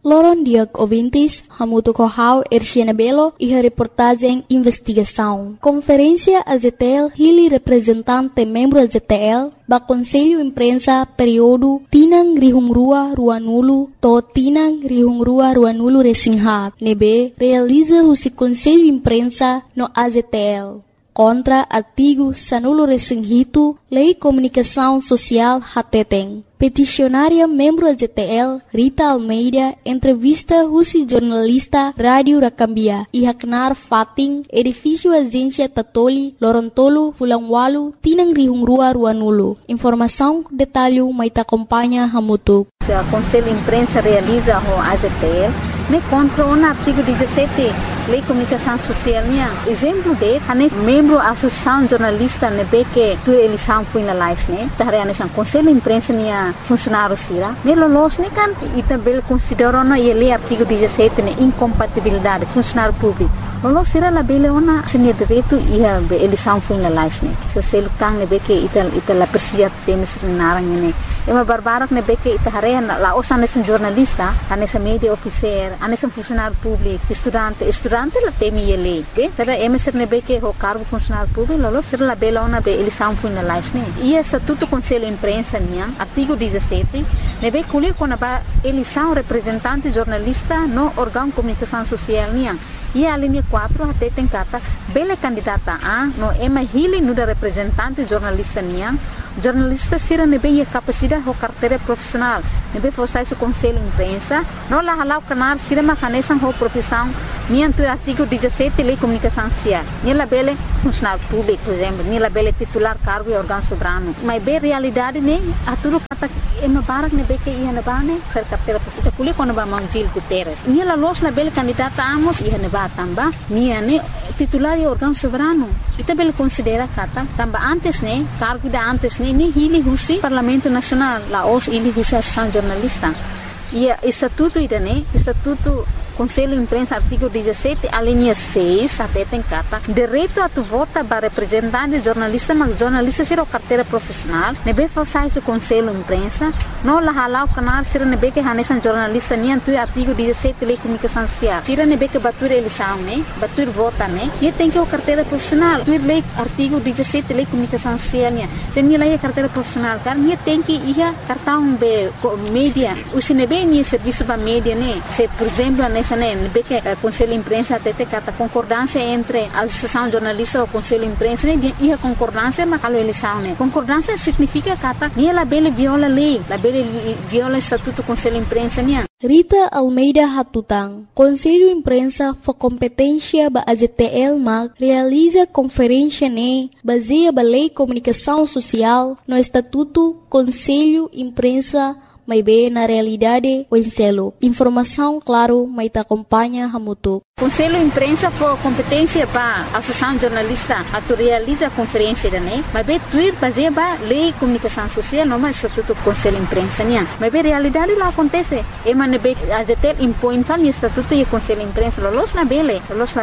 Loron Diag Ouvintes, Hamuto Corral, Erciana Belo e a reportagem Investigação. Conferência AZTL, Hili representante membro AZTL, ba Conselho Imprensa período Tinang Rihungrua Ruanulo, to Tinang Rihungrua Ruanulo Resinghab, nebe realiza o Conselho Imprensa no AZTL. Contra artigo Sanulo Resinghito, Lei Comunicação Social Hateteng. Peticionária membro AZTL, Rita Almeida, entrevista Rusi jornalista Rádio Rakambia, e Haknar Fating, edifício Agência Tatoli, Lorontolo, Fulangwalu, Tinang Rihungrua Ruanulo. Informação, detalhe, maita acompanha Hamutuk. O Conselho Imprensa realiza o AZTL, me contra o artigo 17, Lei Comunicação Social. Exemplo de, membro da Associação Jornalista, que tu eleição foi na live, né? Tarreanesan Conselho Imprensa funcionário sira. Nelolos kan itabel considera na ele artigo 17 ne incompatibilidade funcionário público. Lolo sira la bele ona senia direito ia eleição foi na live, né? Se selo tang ne que itala persia temes narang ne. Ema barbarak ne que itahare la osan nesen jornalista, anesa media officer, anesa funcionário público, estudante la temi ele, be? Será emeser ne que o cargo funcionário público, lolo sira la bele ona be eleição foi na live, né? E estatuto Conselho Imprensa niang artigo 17, nebe kulir kona ba eleição representante jornalista no órgão comunicação social niang. E a linha 4 até tem kata bele candidata a no ema hili nuda representante jornalista niang. Jornalista sira nebe capacidade ho carteira profissional. Nebe fossai o Conselho Imprensa, no la halau canar sira macanesan ho profissão niang tu artigo 17 Lei Comunicação Social. Nila bele funcionário público, por exemplo, nila bele titular cargo e órgão soberano. Mas be realidade ne aturu kata ema barak nebe que ia na bane ser carteira profissional. Kulir quando ba Mangjil Guterres. Nila los na bele candidata amos ia na ba tamba nia ne titular e órgão soberano. Ita bele considera kata tamba antes ne cargo da antes ne ni hili husi Parlamento Nacional la os hili husi Associação Jornalista. E estatuto ida ne estatuto Conselho Imprensa, artigo 17, a linha 6, até tem carta. Direito a tu vota para representante jornalista, mas jornalista será carteira profissional. Nebe façais o Conselho Imprensa, não la halau canal será nebe que hanesan jornalista nem tu artigo 17 Lei Comunicação Social. Será nebe que batur eleição, né? Batur vota, né? E tem que o carteira profissional. Tu lei artigo 17 Lei Comunicação Social, né? Se nem lei carteira profissional, cara, nem tem que ir cartão be mídia. O sinebe nem serviço para mídia, né? Se por exemplo nessa que Conselho Imprensa até tem concordância entre a Associação Jornalista e o Conselho Imprensa e a concordância mas a eleição né concordância significa que ela bele viola a lei la bele viola o estatuto do Conselho Imprensa né. Rita Almeida Hatutang, Conselho Imprensa for competência ba AZTL mag realiza conferência ne baseia ba Lei Comunicação Social no estatuto Conselho Imprensa may be na realidade o enselo. Informação, claro, may ta acompanha Hamutuk. Conselho Imprensa for competência para a Associação Jornalista a tu realiza a conferência da né, mas be tuir baseia ba Lei Comunicação Social no mais estatuto Conselho Imprensa né, mas be realidade lá acontece. E man be AZTL impõe tal estatuto e Conselho Imprensa los na bele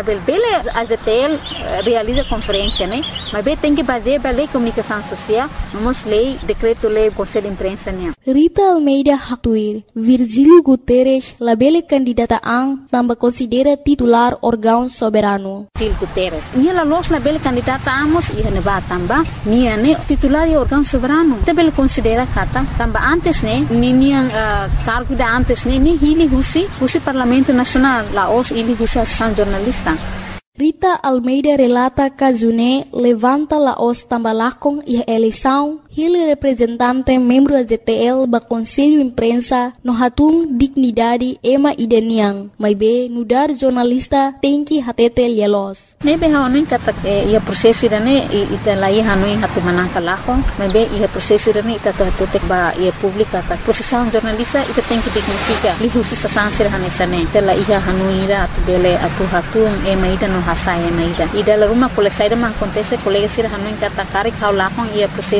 AZTL realiza conferência né, mas be tem que baseia ba Lei Comunicação Social, nomos lei decreto lei Conselho Imprensa né. Rita Almeida Hatuir, Virgílio Guterres, labele candidata ang tamba considera titular órgão soberano. Virgílio Guterres, nia la los labele candidata amos ia ne ba tamba, nia ne titular e órgão soberano. Tabele considera kata tamba antes ne, nia cargo da antes ne, ni hili husi Parlamento Nacional, la os hili husi Associação Jornalista. Rita Almeida relata Kazune levanta la os tambalakong e eleição hili representante membro AZTL ba Conselho Imprensa no hatung dignidade ema idaniang may be nudar jornalista tem que hatete lielos. Nebe haonin kata ia proseso idane ita lai hanuin hatu manangka lakong may be ia proseso idane ita hatete ba ia publika ta profissão jornalista ita tem que dignifica li husi sa sansir hanesane ita la ia hanuira atu bele atu hatung ema ida no hasaya na ida la rumah kole saida man acontece colega sira hanuin kata kari kau lakong ia proseso idane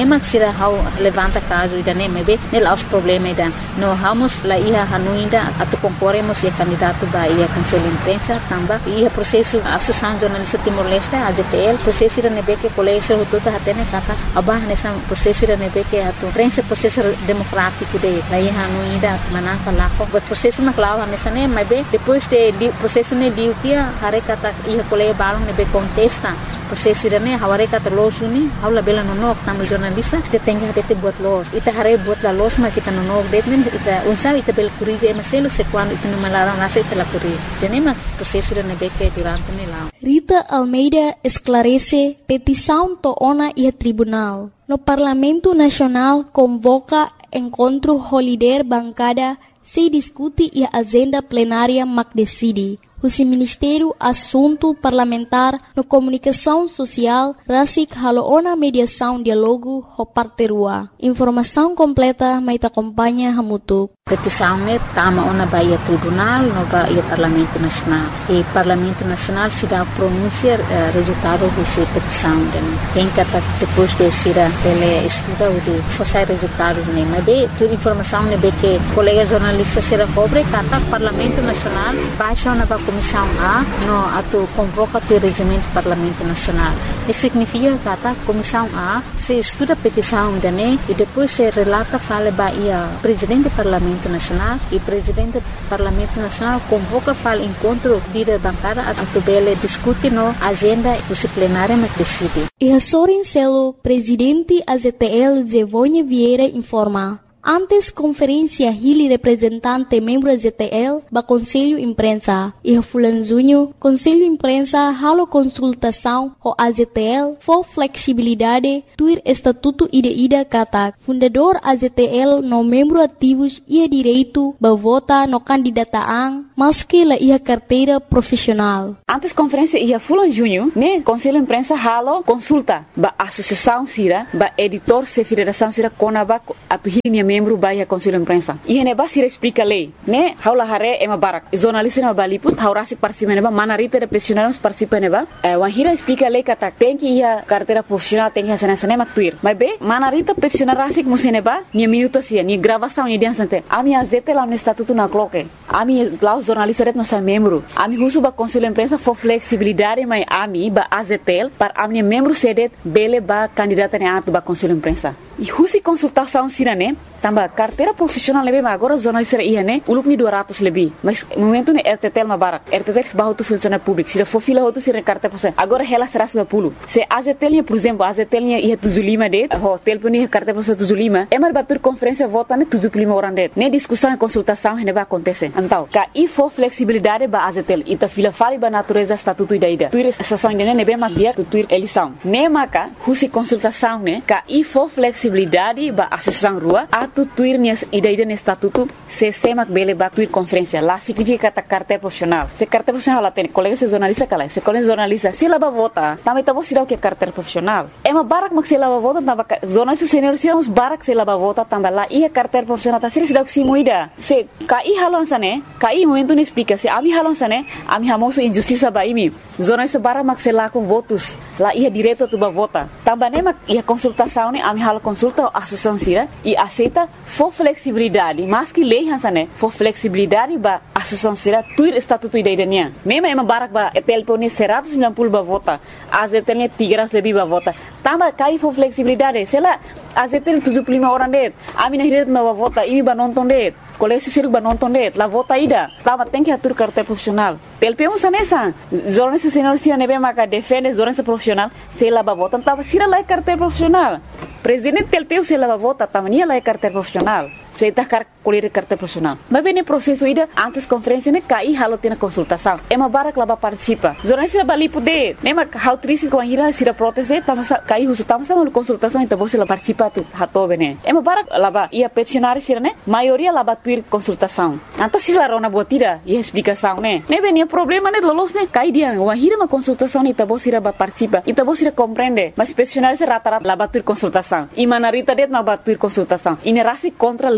nem sira how levanta caso ida nem mebe nel aos problema ida no vamos la ia hanuinda atu concorremos e candidato ba ia conselho imprensa tamba ia processo associação jornalista Timor-Leste AZTL processo ida nebe que colégio hututa hatene kata abah nessa processo ida nebe que atu prensa processo democrático de la ia hanuinda manang palako but processo maklawa nessa nem mebe depois de processo ne diutia hare kata ia colégio balong nebe contesta processo ida ne haware kata losuni haula bela nonok tamu jornalista te tenga hate buat los ita hare buat la los ma kita nonok detmen ita unsa ita bel kurize emaselo se quando ita numalara nasa ita la kurize tenema processo ida nebe que durante ne lao. Rita Almeida esclarece petição toona e tribunal. No Parlamento Nacional convoca encontro holiday bancada se discute e a agenda plenária mac decide. O Ministério Assunto Parlamentar no Comunicação Social rasik haloona mediação diálogo ho parterua. Informação completa mai te acompanha hamutuk. Petição ne tama ona baia tribunal no baia Parlamento Nacional. E Parlamento Nacional se dá pronunciar resultado dessa petição. Tem que depois de ser ele estuda o de forçar resultado ne mas be toda informação ne be que colega jornalista será cobre kata Parlamento Nacional baixa ona Comissão A no atu convoca o regimento Parlamento Nacional. Isso significa que a Comissão A se estuda a petição dane e depois se relata fala baia presidente do Parlamento Nacional e presidente do Parlamento Nacional convoca fala encontro líder bancada atu bele discute no agenda do plenário mas decide. E a Sorin Celo, presidente AZTL Zevonha Vieira informa. Antes conferência Hili representante membro AZTL ba Conselho Imprensa e Fulan Junho Conselho Imprensa halo consultação ho AZTL for flexibilidade tuir estatuto ida kata fundador AZTL no membro ativos ia direito ba vota no candidataan maski la ia carteira profissional. Antes conferência ia Fulan Junho ne Conselho Imprensa halo consulta ba associação sira ba editor se federação sira konaba atu hili membro baia Conselho Imprensa. E ne basira explica lei, né? Haula hare ema barak. Jornalista na baliput haurasi participa neba manarita de profissionais participa neba. Wahira explica lei kata tem que ia carteira profissional tem que sana sana maktuir. Mas be manarita profissional rasik museneba ni minuto sia ni gravação ni dia sante. Ami azete lá no estatuto na cloque. Ami lá os jornalistas ret nossa membro. Ami husu ba Conselho Imprensa for flexibilidade mai ami ba azetel para ami membro sedet bele ba candidata ne atu ba Conselho Imprensa. E husi consultação sirane tamba carteira profissional lebe agora jornalista ia ne uluk ni 200 lebih mas momento ne RTTL mabarak RTTL bahu tu funcionário público se for fila outro se carta profissional agora ela será 10 se AZTL por exemplo AZTL ia tuzulima de hotel puni carta profissional tuzulima mar batur conferência vota ne tuzulima orang det ne discussão e consultação ne ba acontece então ka e for flexibilidade ba AZTL ita fila fali ba natureza estatuto ida tuir estação ne be mag dia tuir eleição ne maka husi consultação ne ka e for flexibilidade ba associação rua tu tuir nias ida ne estatuto se semak bele ba tuir conferência lá significa kata carteira profissional se carteira profissional lá tem colega se jornalista kala se colega jornalista se lá ba vota também tá você dá o que carteira profissional é uma barak mak se lá ba vota tamba jornalista senior se uns barak se lá ba vota tamba lá e a carteira profissional tá se dá o que moida se kai halon sane kai momento ne explica se ami halon sane ami hamoso injustiça ba imi jornalista barak mak se lá com votos lá ia direto tu ba vota tamba ne mak ia consultação ne ami halo consulta a associação sira e aceita for flexibilidade mas que lei hansane for flexibilidade ba associação será tuir estatuto idaiania mesmo ema barak ba telpone 190 ba vota azetelnya 300 lebih ba vota tamba kai for flexibilidade sela azetel 75 orang det amina hiret ba vota imi ba nonton det kolesi siru ba nonton det la vota ida tamba tem que atur carteira profissional telpeu sanesa jornalista senior sira nebe maka defende jornalista profissional sela ba vota tamba sira la carteira profissional presidente telpeu sela ba vota tamba nia la carteira profissional se está colher carteira profissional mas bem no processo ida antes conferência ne kai halo tena consultação ema barak laba participa jornalista bali poder nema how triste com ira sira proteste tama kai husu tama sama consultação então você la participa tu hato bene ema barak laba ia peticionário sira ne maioria laba tuir consultação então se la rona botira e explicação ne bem problema ne lolos ne kai dia wahira ma consultação ita você ba participa ita você compreende mas peticionário se rata laba tuir consultação e manarita det ma ba tuir consultação ine rasi contra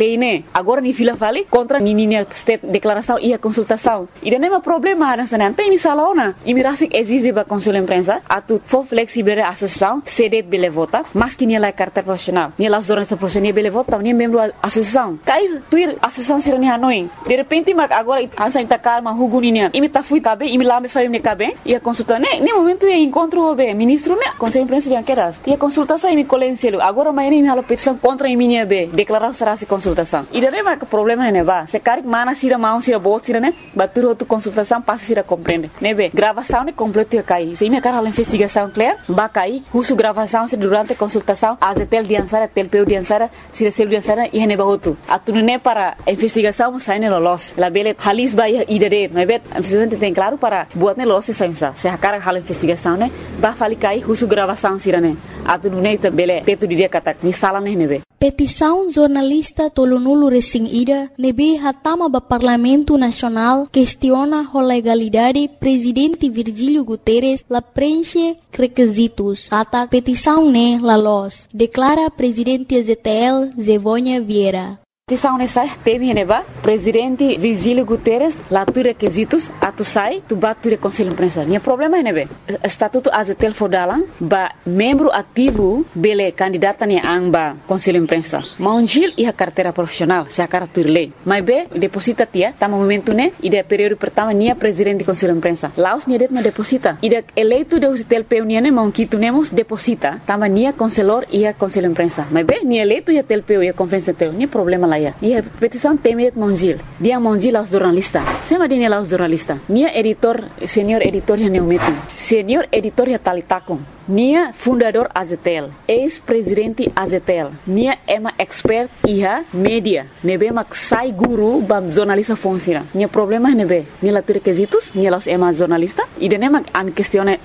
lei, né? Agora ni fila fale contra nininha state declaração e a consultação. E não é um problema, não tem misalaona. E mirasik exige ba conselho imprensa, a tu for flexível a associação, cede bele vota, mas que nia carta profissional. Nia las zornas profissional bele vota, nia membro associação. Cai tuir associação sira ni hanoi. De repente agora ansa intakar ma huguninia. Imi ta fui cabe, imi lá me faria ne cabe. E a consulta ne momento é encontro o ministro ne conselho imprensa de anqueras. E a consultação imi colencielo. Agora mais nem halo petição contra iminia be, declaração será se consultação. E daí mas problema ne ba. Se carik mana sira mau sira bot sira ne, batur outro consultação passa sira compreende. Ne be, gravação ne completo cai. Se minha cara a investigação clear, ba cai, uso gravação se durante a consultação, a tel diansara, telpeu diansara, se recebe diansara e ne ba outro. A tu ne para investigação sai ne lolos. La bele halis ba idere, ne be, a presidente tem claro para buat ne lolos se se a cara a investigação ne, ba fali cai, uso gravação sira ne. A tu ne bele teto dia kata ni sala ne be. Petição jornalista Tolonulu Resing Ida nebe hatama ba Parlamento Nacional questiona a legalidade presidente Virgílio Guterres la preenche requisitos. Kata petição ne la los, declara presidente ZTL Zevônia Vieira. Petição nessa teme neba presidente Virgílio Guterres lá tu requisitos a tu sai tu bat tu conselho imprensa. Nia problema nebe estatuto azetel fodalan ba membro ativo bele candidata ne amba conselho imprensa. Maungil e a carteira profissional se a cartur lei. Mas be deposita tia tama momento ne ide período pertama nia presidente conselho imprensa. Laos nia det ma deposita. Ide eleito de usitel peunia ne maunquito nemos deposita tama nia conselor e a conselho imprensa. Mas be nia eleito e a telpeu e a conferência tel nia problema. E a petição tem Mongil. Dia Mongil aos jornalistas. Sema dia aos jornalistas. Nia editor, senhor editor ya neumetin. Senhor editor ya talitakon. Nia fundador AZTL. Ex-presidente AZTL. Nia ema expert iha media. Nebe mak sai guru bam jornalista fonsira. Nia problema nebe. Nia la requisitos. Nia los ema jornalista. E de nema am questione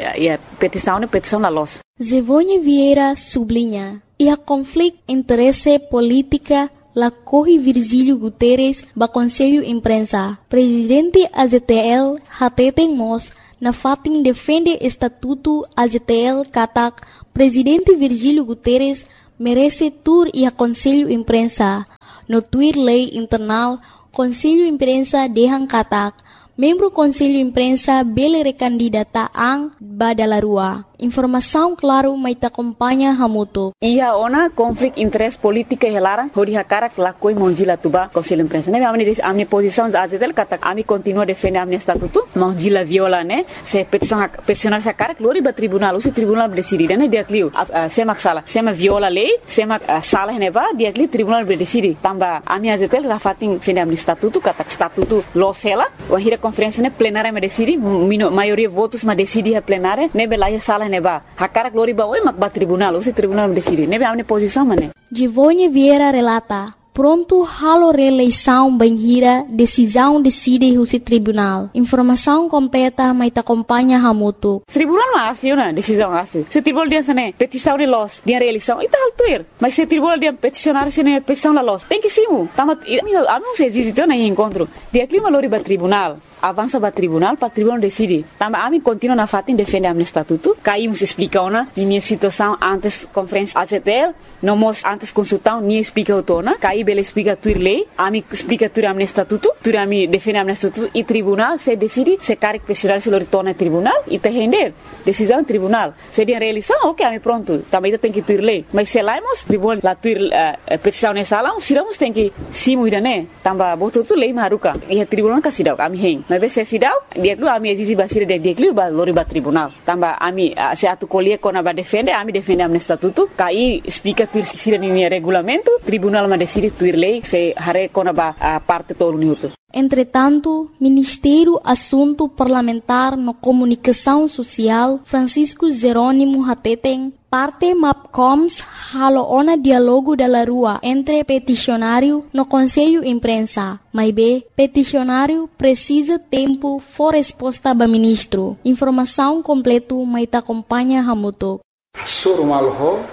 petição la los. Zevônia Vieira sublinha. E a conflito interesse política la corre Virgílio Guterres ba Conselho Imprensa. Presidente AZTL hateten mos na fatin defende estatuto AZTL katak Presidente Virgílio Guterres merece tur e a Conselho Imprensa. No tuir lei internal Conselho Imprensa dehang katak membro Conselho Imprensa bele recandidata ang badalarua. Informação claro mai ta acompanha hamuto. Ia ona conflito interesse política e lara hori hakara la koi Mongila tuba Conselho Imprensa. Ne amni posição azetel kata ami continua defender amni estatuto. Mongila viola ne se peticionar sa cara glori ba tribunal o tribunal decide ne dia clio semak sala sema viola lei semak sala ne ba dia clio tribunal decide tamba ami azetel rafatin defender amni estatuto kata estatuto lo sela o hira conferência ne plenária me decide maioria votos ma decide a plenária ne bela sala neba hakara glori ba oi makba tribunal o tribunal decide nebe amne posição mane. Zevônia Vieira relata pronto halo reeleição banhira decisão decide o tribunal. Informação completa mai ta acompanha hamuto. Tribunal ma asli na decisão asli. Se tribunal dia sane petição de los dia reeleição ita altuir. Mas se tribunal dia peticionar sene petição la los. Tem que simu. Tamat amo se existe na encontro. Dia clima lori ba tribunal. Avança para tribunal decide. Tamba ami continua na fatin defende amne estatuto. Caímos explica ona minha situação antes conferência AZTL, nomos antes consultão ni explica autona. Caí bele explica tuir lei, ami explica tuir amne estatuto, tuir ami defende amne estatuto e tribunal se decide se caric questionar se lo retorna tribunal e te render decisão tribunal. Se dia reeleição, ok, ami pronto. Também tem que tuir lei. Mas se laimos tribunal la tuir petição nessa sala, siramos tem que simu idane. Tamba boto tu lei maruka. E tribunal kasidau ami hen. Mas se sidau dia klu ami exige basira de dia klu ba lori ba tribunal tamba ami se atu colie kona ba defende ami defende amne estatuto kai explica tuir sira ni regulamento tribunal ma decide tuir lei se hare kona ba parte todo minuto. Entretanto, Ministério Assunto Parlamentar no Comunicação Social Francisco Jerônimo Hateten parte MAPCOMS haloona diálogo da rua entre peticionário no Conselho Imprensa. Mas B, peticionário precisa tempo for resposta ba ministro. Informação completo mai ta acompanha hamuto. Sorumal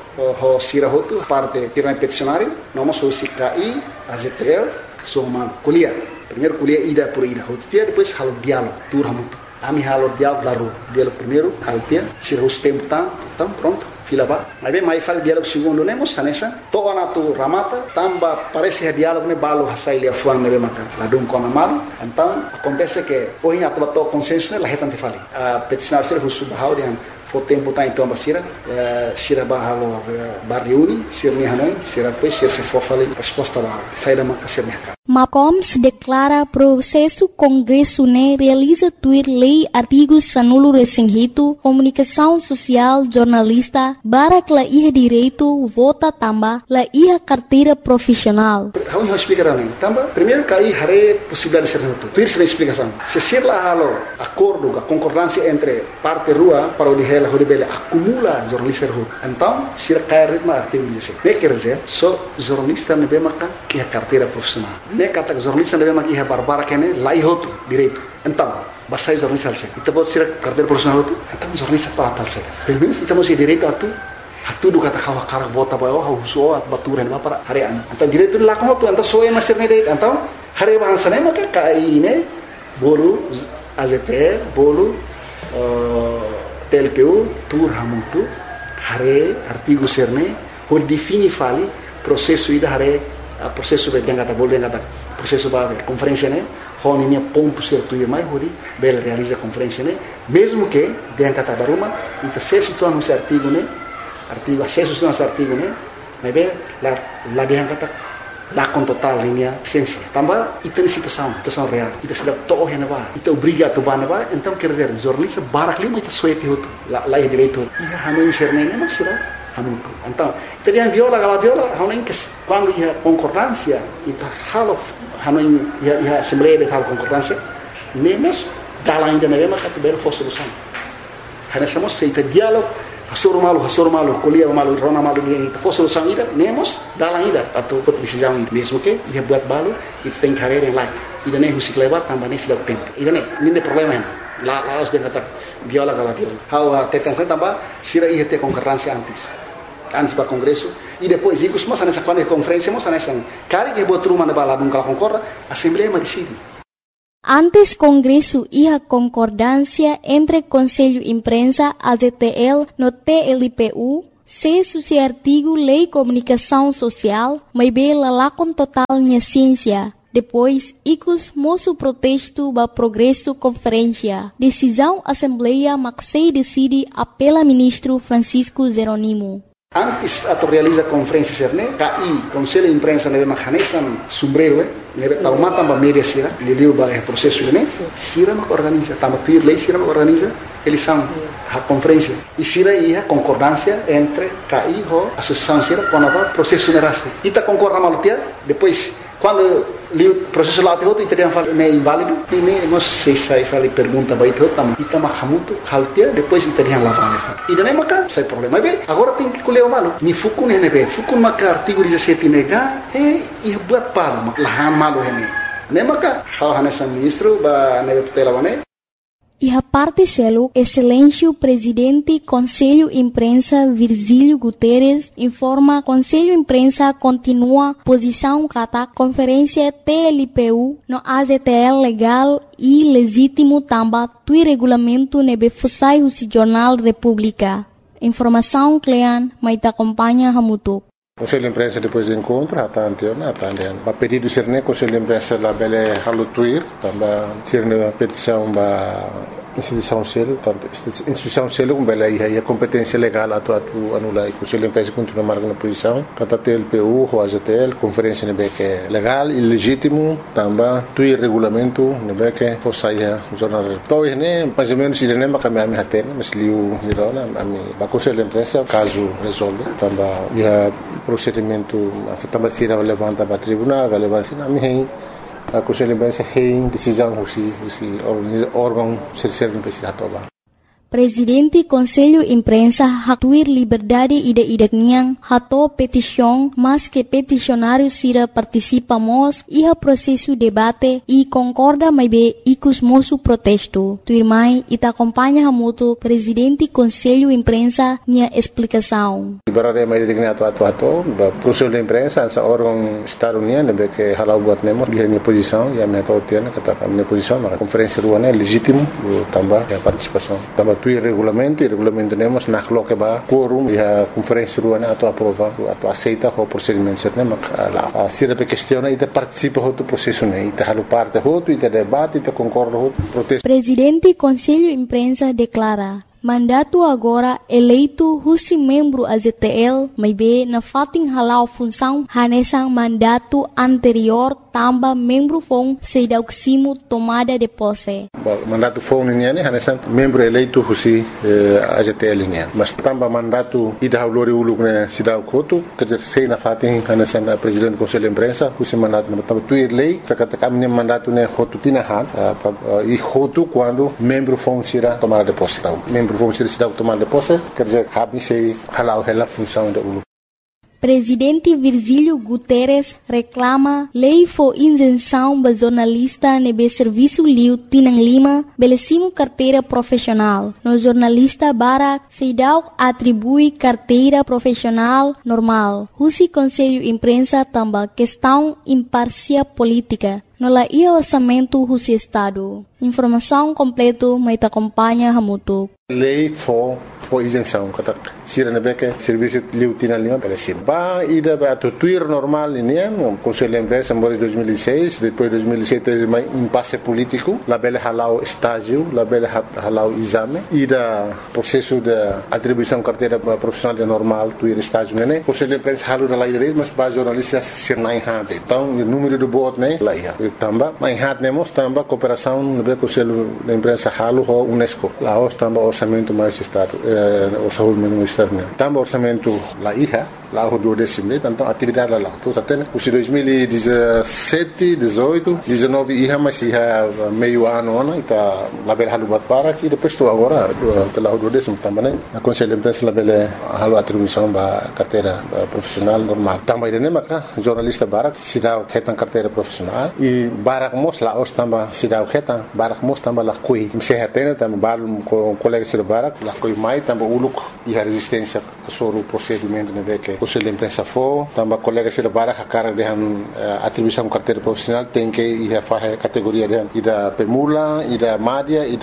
ho sirahotu parte tirana peticionário, nós o CKI, AZTL, sorumal kuliah. Primeiro kuliah ida por ida, depois halo diálogo, tur hamuto. Ami halo diálogo da rua. Diálogo primeiro, kaltia, sirahus tempo tão pronto. fila ba. Mas bem, mais fala diálogo segundo nemos sanessa. Toa na tu ramata, tamba parece diálogo ne balo hasai lia fuang nebe maka. Ladum kona malu. Então acontece que hoje a tua consenso ne lahetan te fali. A peticionário ser husu bahau dihan fo tempo tá então basira, sira bahalo barriuni, sira ni hanoi, sira depois sira se for fali resposta bahau. Sai da maka sira ni MAPCOMS declara processo Congresso ne realiza tuir lei artigos sanulo resinhito, comunicação social, jornalista, barak la iha direito, vota tamba, la iha carteira profissional. Vamos explicar também. Tamba, primeiro que aí hare possibilidade de ser reto. Tuir sem explicação. Se ser lá halo acordo, a concordância entre parte rua para o dihela horibele acumula jornalista reto. Então, sira cai ritmo artigo 16. Ne quer dizer, só jornalista ne bemaka que a carteira profissional. Ne kata jornalista deve maki barbara kene lai hotu direito. Então, basta jornalista alse. Ita pode ser carteira profissional hotu. Então jornalista para alse. Pelo menos ita mesti direito atu do kata kawa karak bota bayo hauso at baturan ba para harian. Então direito la ko hotu anta soe master ne direito. Então hare bahasa ne maka kai ne bolu AZT bolu TLPU tur hamutu hare artigo serne ho defini fali processo ida hare processo be yang kata boleh kata processo ba conferência né honinya ponto certo e mais hori bel realiza conferência né mesmo que yang kata baruma ita acesso tu no artigo né artigo acesso no artigo né mas be la yang kata la con total linha essência tambah ita situação real ita sudah toh hena ba ita obriga tu ba ba então quer dizer jornalista barak lima ita suete hotu la direito ia hanu serne né mas hamutu. Então, teriam viola, hanuin que quando ia concordância, ita halo hanuin ia assembleia de tal concordância, nemos dala ainda na mesma categoria for solução. Hanessamos seita diálogo, hasoro malu, colia malu, rona malu dia ita for solução ida, nemos dala ainda atau decisão ida. Mesmo que ia buat balu, ita tem carreira em lá. Ida nem husik lewat tambah nem sedang tempo. Ida nem problema lá os de kata viola. Hau tetansa tambah sira ia ter concordância antes para Congresso e depois digo mas nessa quando é conferência mas nessa cara que botou uma na balada nunca concorda a Assembleia decide. Antes Congresso ia concordância entre Conselho Imprensa AZTL no TLPU se suci artigo Lei Comunicação Social mas bela lá com total minha ciência. Depois, icus moço protesto ba progresso conferência. Decisão Assembleia Maxei decide apela ministro Francisco Jeronimo. Antes atau realiza conferência serne, KI Conselho Imprensa nebe mahanesan sombrero nebe taumata ba media sira, liliu ba processo ne, sira mak organiza, tama tuir lei sira mak organiza, eleição a conferência. E sira ia concordância entre KI ho associação sira quando ba processo nerase. Ita concorda malutia, depois quando li o processo lá outro e teriam falado é inválido e nem nós sei fali pergunta vai ter também ita mahamutu haltia depois teriam lá vale e daí maka sai problema bem agora tem que colher o malo ni fukun nebe fukun maka artigo 17 nega e buat pala lahan malo hene nem maka hal hanesa ministro ba nebe tutela wane. E a parte selo, excelência presidente Conselho Imprensa Virgílio Guterres informa Conselho Imprensa continua posição kata conferência TLPU no AZTL legal e legítimo tamba tui regulamento nebe fusai husi Jornal República. Informação Clean, maita acompanha hamutuk. Conselho de Imprensa depois do encontro, atendeu. A pedido ser ne Conselho de Imprensa la bele halutuir, também ser ne petição ba instituição selo, tanto instituição selo bele ia competência legal atu anula. Conselho de Imprensa continua marcando posição, kata TLPU, o AZTL, conferência nebe que legal e legítimo, também tuir regulamento nebe que fosaia jornal. Então ne mais ou menos irene makami hatena, mas liu hirona ami ba Conselho de Imprensa caso resolve, também ia procedimento também se levanta para tribunal, relevância na minha a Conselho de Imprensa tem decisão o órgão ser investigador. Presidente Conselho Imprensa hatuir liberdade ide niang hato petição mas que peticionário sira participamos iha processo debate e concorda mais be icus moço protesto. Tuirmai ita acompanha hamuto Presidente Conselho Imprensa nia explicação. Liberdade mais digna atu Conselho de Imprensa essa órgão Estado União que halau buat nemo dia minha posição e a minha totiana kata minha posição na conferência ruana legítimo também a participação também tuir regulamento, e regulamento temos na coloca ba quórum e a conferência ruana ato aprova, ato aceita o procedimento certo, lá. Se a questão é de participa do processo, né? E halu parte outro, e debate, e concorda outro protesto. Presidente Conselho Imprensa declara mandato agora eleito husi membro AZTL, mas be na fating halau função hanesang mandato anterior tamba membro fong sedauksimo tomada de posse. Mandato fong niya ne hanesang membro eleito husi AZTL niya. Mas tamba mandato ida haulori uluk ne sidau kotu kerja na fating hanesang presidente Conselho Imprensa husi mandato na tamba tuir lei katakan ne mandato ne hotu tinahan e hotu quando membro fong sira tomada de posse. Membro vão ser cidade tomar de posse, quer dizer, habem se halau a função da ULU. Presidente Virgílio Guterres reclama lei for isenção para jornalista nebe serviço liu Tinang Lima, belecimo carteira profissional. No jornalista Barak Seidau atribui carteira profissional normal. Husi Conselho Imprensa tamba questão imparcial política. No la ia orçamento husi Estado. Informação completa mas acompanha Hamutuk. Lei for isenção, sira na beca serviço liu Tinang Lima belecimo. Ba ida ba tuir normal ini o Conselho Imprensa em 2006, depois 2007 teve um impasse político, la bela halau estágio, la bela halau exame, ida processo de atribuição carteira profissional de normal, tuir estágio, né? Conselho Imprensa halu da lei mas ba jornalistas ser na enhate. Então, o número do voto, né? Lá ia. Tamba, mas enhate nemos tamba cooperação no beco Conselho Imprensa halu ho UNESCO. Lá os tamba orçamento mais estado, o saúde ministério. Tamba orçamento lá ia. Lá o 12º, então atividade lá. Então, até os 2017, 18, 19 ia mais ia meio ano, está lá bela halu batbara e depois estou agora lá o 12º também, né? A Conselho Imprensa lá bela halu atribuição da carteira profissional normal. Também né, maca jornalista Barak se dá o retan carteira profissional e Barak mos lá os também se dá o retan Barak mos também lá coi. Se retena também balu com colegas de Barak lá coi mais também uluk e a resistência sobre o procedimento né que Conselho Imprensa for, também colegas de Barak a cara de atribuição carteira profissional tem que ir a fazer categoria de da permula, da média e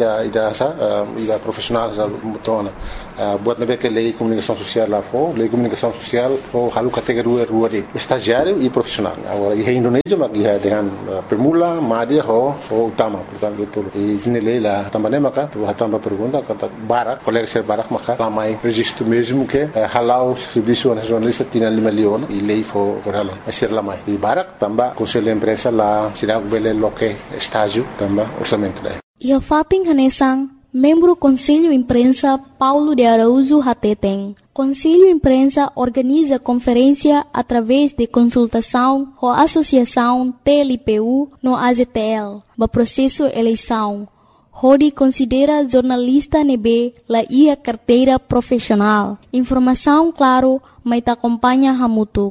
da profissional da mutona. Buat na que lei comunicação social lá for, lei comunicação social for halu categoria rua de estagiário e profissional. Agora em Indonésia mas ia dengan permula, média ou utama, portanto tudo. E nele lá também maka, tu também pergunta kata Barak, colegas de Barak maka ramai registro mesmo que halau serviço nacionalista Tinang Lima Leon e lei for berhala ser lamai. E Barak também Conselho Imprensa lá sirag bele loke estágio também orçamento daí. E a fating hanesang membro Conselho Imprensa Paulo de Araújo Hateteng. Conselho Imprensa organiza conferência através de consultação com a Associação TLPU no AZTL, no processo eleição. Rodi considera jornalista nebe la ia carteira profissional. Informação claro, mas acompanha Hamutuk.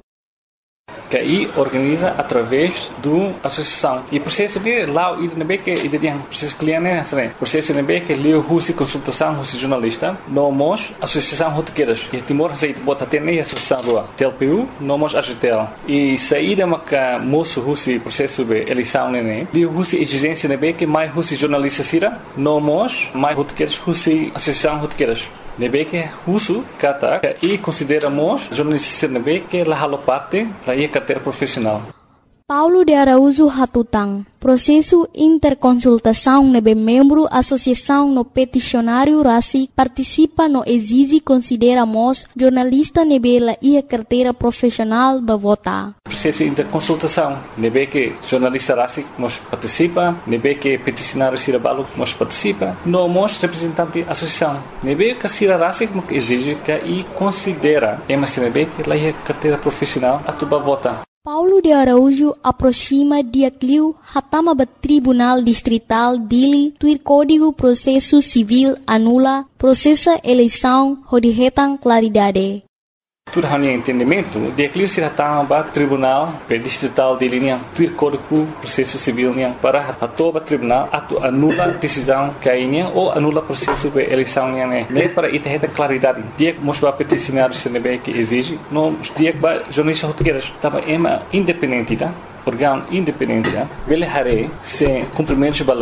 Que aí organiza através do associação e processo de lá e também que tem processo cliente né processo também que leu husi consultação husi jornalista nomos associação rotequeiras que Timor aceita bota ter nem associação do TLPU nomos AZTL e saída maca moço husi processo de eleição né leu husi exigência também que mais husi jornalista sira nomos mais rotequeiras husi associação rotequeiras nebe que uso kata e consideramos jornalistas nebe que la halo parte da carteira profissional. Paulo de Araújo Hatutang. Processo interconsultação nebe membro associação no peticionário RACI participa no exige consideramos jornalista nebe la ia carteira profissional ba vota. Processo interconsultação nebe que jornalista RACI nos participa, nebe que peticionário Sirabalo nos participa, nomos representante associação. Nebe que Sira RACI exige que e considera mas nebe que la ia carteira profissional atuba vota. Paulo de Araújo aproxima dia cliu hatama ba Tribunal Distrital Dili tuir Código Processo Civil anula processa eleição hodihetan claridade. Tudo hanya entendimento, dia cliu se hatama ba Tribunal Distrital Dili niang tuir Código Processo Civil niang para hatoba tribunal atu anula decisão kainya ou anula processo de eleição niang ne para itaheta claridade. Dia mos ba peticionário senebe que exige, no dia ba jornalista rotegueiras tava ema independente tá? Órgão independente, ele haré sem cumprimento da lei,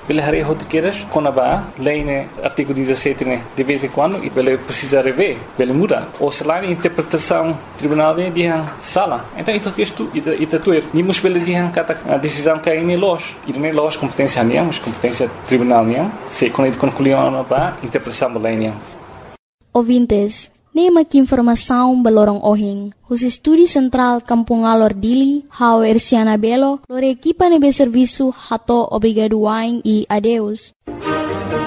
Ele harei rotiqueiras com a ba, lei né, artigo 17 né, de vez em quando, e ele precisa rever, ele muda. Ou se lá, interpretação tribunal de sala. Então, isso tudo, nimos ele de a decisão que é loja. E não é loja competência nem, mas competência tribunal nem. Se quando ele concluiu a ba, interpretação lei nem. Ouvintes, nema que informação balorong ohing. Os estúdio central Kampung Alor Dili, hau Erciana Belo, lor equipa nebe serviço hato obrigado wain e adeus.